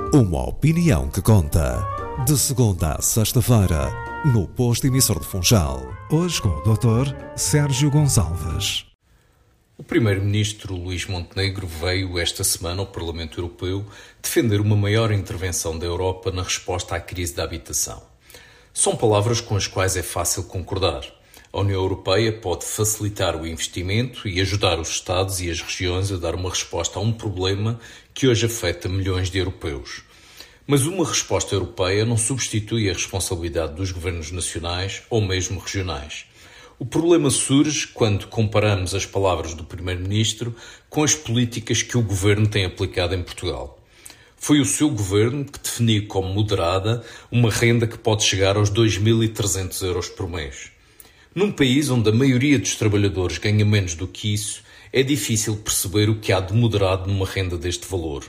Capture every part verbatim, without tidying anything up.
Uma opinião que conta. De segunda a sexta-feira, no posto emissor de Funchal. Hoje com o doutor Sérgio Gonçalves. O primeiro-ministro Luís Montenegro veio esta semana ao Parlamento Europeu defender uma maior intervenção da Europa na resposta à crise da habitação. São palavras com as quais é fácil concordar. A União Europeia pode facilitar o investimento e ajudar os Estados e as regiões a dar uma resposta a um problema que hoje afeta milhões de europeus. Mas uma resposta europeia não substitui a responsabilidade dos governos nacionais ou mesmo regionais. O problema surge quando comparamos as palavras do primeiro-ministro com as políticas que o governo tem aplicado em Portugal. Foi o seu governo que definiu como moderada uma renda que pode chegar aos dois mil e trezentos euros por mês. Num país onde a maioria dos trabalhadores ganha menos do que isso, é difícil perceber o que há de moderado numa renda deste valor.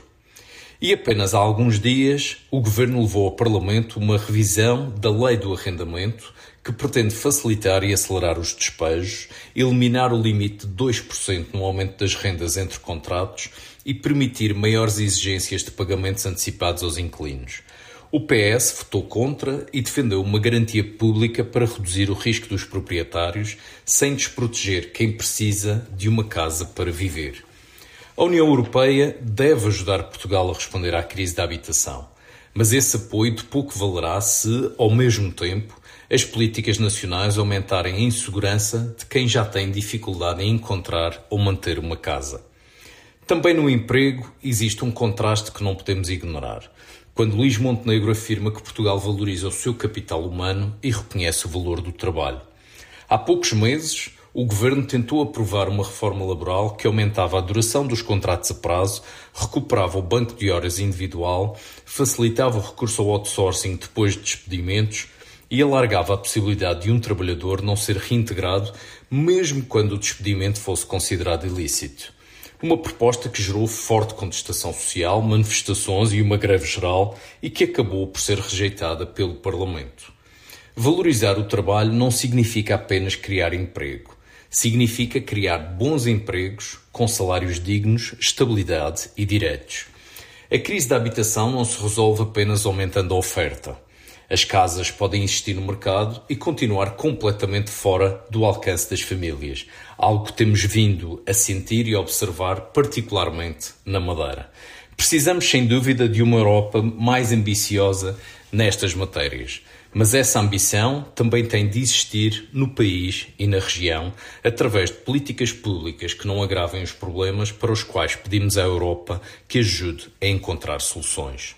E apenas há alguns dias, o Governo levou ao Parlamento uma revisão da Lei do Arrendamento que pretende facilitar e acelerar os despejos, eliminar o limite de dois por cento no aumento das rendas entre contratos e permitir maiores exigências de pagamentos antecipados aos inquilinos. O P S votou contra e defendeu uma garantia pública para reduzir o risco dos proprietários sem desproteger quem precisa de uma casa para viver. A União Europeia deve ajudar Portugal a responder à crise da habitação, mas esse apoio de pouco valerá se, ao mesmo tempo, as políticas nacionais aumentarem a insegurança de quem já tem dificuldade em encontrar ou manter uma casa. Também no emprego existe um contraste que não podemos ignorar. Quando Luís Montenegro afirma que Portugal valoriza o seu capital humano e reconhece o valor do trabalho. Há poucos meses, o Governo tentou aprovar uma reforma laboral que aumentava a duração dos contratos a prazo, recuperava o banco de horas individual, facilitava o recurso ao outsourcing depois de despedimentos e alargava a possibilidade de um trabalhador não ser reintegrado, mesmo quando o despedimento fosse considerado ilícito. Uma proposta que gerou forte contestação social, manifestações e uma greve geral e que acabou por ser rejeitada pelo Parlamento. Valorizar o trabalho não significa apenas criar emprego. Significa criar bons empregos com salários dignos, estabilidade e direitos. A crise da habitação não se resolve apenas aumentando a oferta. As casas podem existir no mercado e continuar completamente fora do alcance das famílias, algo que temos vindo a sentir e observar particularmente na Madeira. Precisamos, sem dúvida, de uma Europa mais ambiciosa nestas matérias, mas essa ambição também tem de existir no país e na região, através de políticas públicas que não agravem os problemas para os quais pedimos à Europa que ajude a encontrar soluções.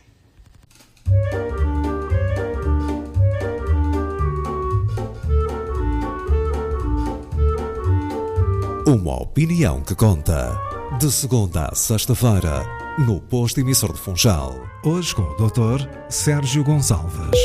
Uma opinião que conta. De segunda a sexta-feira, no posto emissor de Funchal. Hoje com o doutor Sérgio Gonçalves.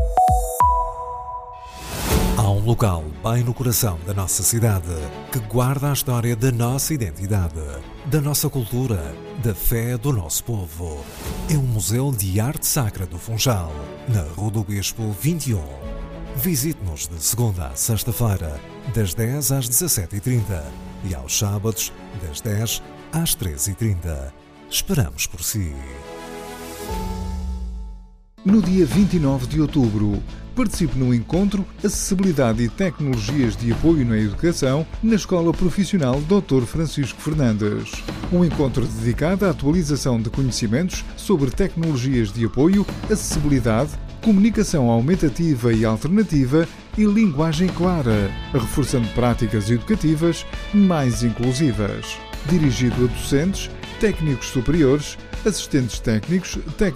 Há um local bem no coração da nossa cidade que guarda a história da nossa identidade, da nossa cultura, da fé do nosso povo. É o Museu de Arte Sacra do Funchal, na Rua do Bispo vinte e um. Visite-nos de segunda a sexta-feira, das dez às dezassete e trinta e aos sábados, das dez às treze e trinta. Esperamos por si. No dia vinte e nove de outubro, participe no encontro Acessibilidade e Tecnologias de Apoio na Educação na Escola Profissional doutor Francisco Fernandes. Um encontro dedicado à atualização de conhecimentos sobre tecnologias de apoio, acessibilidade, comunicação aumentativa e alternativa e linguagem clara, reforçando práticas educativas mais inclusivas. Dirigido a docentes, técnicos superiores, assistentes técnicos, técnicos